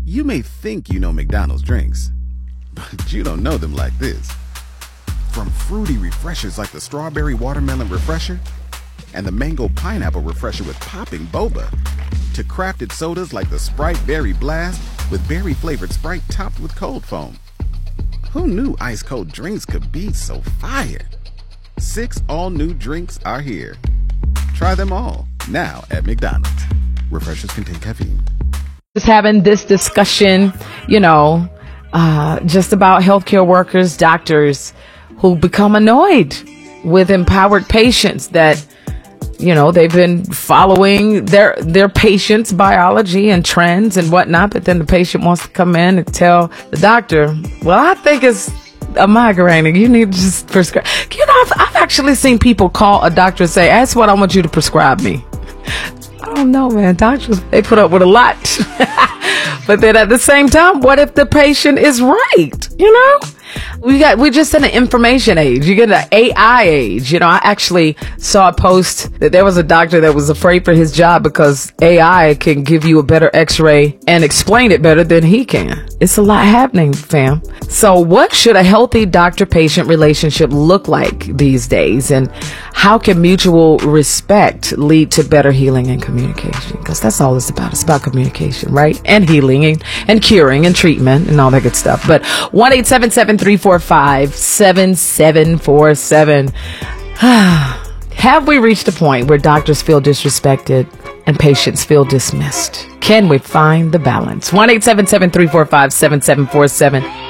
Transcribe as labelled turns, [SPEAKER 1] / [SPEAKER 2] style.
[SPEAKER 1] You may think you know McDonald's drinks, but you don't know them like this. From fruity refreshers like the Strawberry Watermelon Refresher and the Mango Pineapple Refresher with popping boba, to crafted sodas like the Sprite Berry Blast with berry-flavored Sprite topped with cold foam. Who knew ice-cold drinks could be so fire? 6 all-new drinks are here. Try them all, now at McDonald's. Refreshers contain caffeine.
[SPEAKER 2] Just having this discussion, just about healthcare workers, doctors who become annoyed with empowered patients that, they've been following their patient's biology and trends and whatnot, but then the patient wants to come in and tell the doctor, well, I think it's a migraine and you need to just prescribe. I've actually seen people call a doctor and say, that's what I want you to prescribe me. I don't know, man. Doctors, they put up with a lot. But then at the same time, what if the patient is right? We're just in an information age. You get an AI age. I actually saw a post that there was a doctor that was afraid for his job because AI can give you a better x-ray and explain it better than he can. It's a lot happening, fam. So what should a healthy doctor-patient relationship look like these days? And how can mutual respect lead to better healing and communication? Because that's all it's about. It's about communication, right? And healing and curing and treatment and all that good stuff. But 1-877-345-7747. Have we reached a point where doctors feel disrespected and patients feel dismissed? Can we find the balance? 1-877-345-7747.